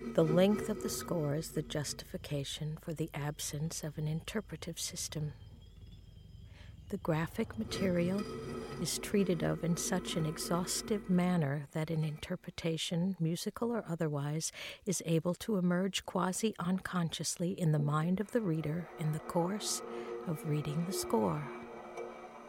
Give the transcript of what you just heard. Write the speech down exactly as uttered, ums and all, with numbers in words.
The length of the score is the justification for the absence of an interpretive system. The graphic material is treated of in such an exhaustive manner that an interpretation, musical or otherwise, is able to emerge quasi-unconsciously in the mind of the reader in the course of reading the score.